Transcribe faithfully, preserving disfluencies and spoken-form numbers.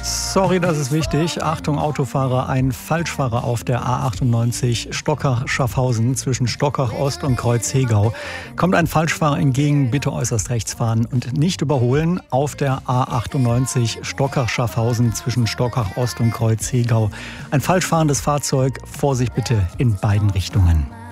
Sorry, das ist wichtig. Achtung, Autofahrer, ein Falschfahrer auf der A achtundneunzig Stockach-Schaffhausen zwischen Stockach-Ost und Kreuz-Hegau. Kommt ein Falschfahrer entgegen, bitte äußerst rechts fahren und nicht überholen auf der A achtundneunzig Stockach-Schaffhausen zwischen Stockach-Ost und Kreuz-Hegau. Ein falsch fahrendes Fahrzeug, Vorsicht bitte in beiden Richtungen.